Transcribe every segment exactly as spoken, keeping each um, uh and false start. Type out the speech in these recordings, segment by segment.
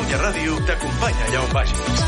Catalunya Ràdio t'acompanya allà on vagis.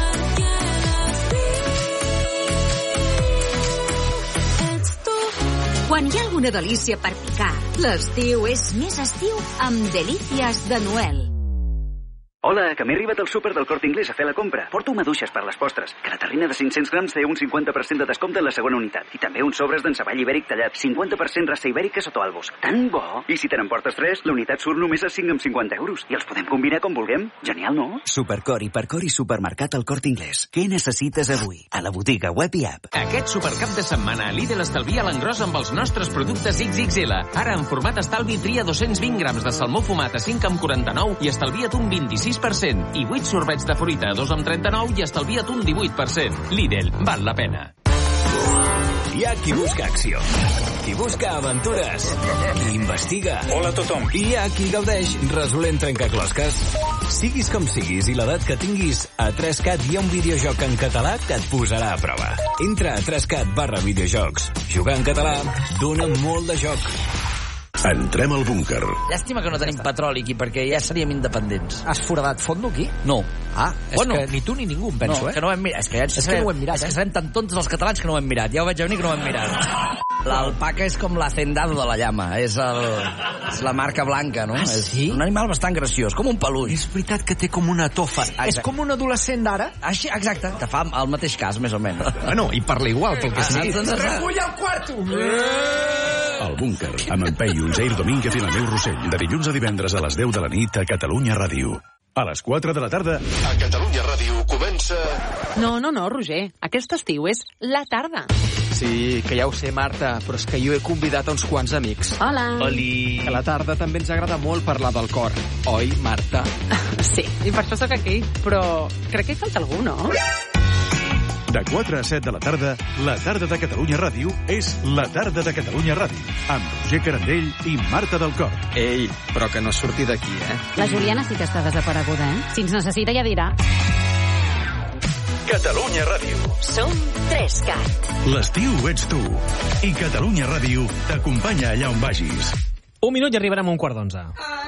Quan hi ha alguna delícia per picar, l'estiu és més estiu amb Delícies de Noel. Hola, que m'he arribat al súper del Corte Inglés a fer la compra. Porto maduixes per les postres, que la terrina de cinc-cents grams té un cinquanta per cent de descompte en la segona unitat. I també uns sobres d'enceball ibèric tallat, cinquanta per cent raça ibèrica sota albos. Tan bo! I si te n'emportes tres, la unitat surt només a cinc amb cinquanta euros. I els podem combinar com vulguem. Genial, no? Supercor, Hipercor i Supermercat al Corte Inglés. Què necessites avui? A la botiga web i app. Aquest supercap de setmana a Lidl estalvia l'engròs amb els nostres productes ics ics ele. Ara, en format estalvi, tria dos-cents vint grams de salmó fumat a cinc amb quaranta-nou i estalvia't un vint-i-sis per cent. I vuit sorbets de fruita a dos amb trenta-nou i estalvia't un divuit per cent. Lidl, val la pena. Hi ha qui busca acció, qui busca aventures, qui investiga. Hola a tothom. I hi ha qui gaudeix resolent trencaclosques. Siguis com siguis i l'edat que tinguis, a tres cat hi ha un videojoc en català que et posarà a prova. Entra a tres cat barra videojocs. Jugar en català dona molt de joc. Entrem al búnquer. Llàstima que no tenim petroli aquí, perquè ja seríem independents. Has foradat fondo aquí? No. Ah, és bueno, que ni tu ni ningú em penso, no, eh? que no ho hem mirat. És que, ja ens és serem, que no ho hem mirat, és eh? que serem tan tontos els catalans que no ho hem mirat. Ja ho vaig venir que no ho hem mirat. L'alpaca és com l'hacendado de la llama. És, el, és la marca blanca, no? Ah, sí? És un animal bastant graciós, com un peluix. És veritat que té com una tofa. Exacte. És com un adolescent d'ara? Així, exacte, que fa el mateix cas, més o menys. Bueno, i parla igual, pel que sigui. Recull el quarto! El búnquer, amb en Peyu, Jair Domínguez i la Neu Rossell. De dilluns a divendres a les deu de la nit a Catalunya Ràdio. A les quatre de la tarda, a Catalunya Ràdio comença... No, no, no, Roger. Aquest estiu és la tarda. Sí, que ja ho sé, Marta, però és que jo he convidat a uns quants amics. Hola. Oli. Que a la tarda també ens agrada molt parlar del cor. Oi, Marta? Sí, i per això sóc aquí. Però crec que hi falta algú, no? De quatre a set de la tarda, la tarda de Catalunya Ràdio és la tarda de Catalunya Ràdio, amb Roger Carandell i Marta del Cor. Ei, però que no surti d'aquí, eh? La Juliana sí que està desapareguda, eh? Si ens necessita ja dirà. Catalunya Ràdio. Som tres cat. L'estiu ets tu. I Catalunya Ràdio t'acompanya allà on vagis. Un minut i arribarem a un quart d'onze.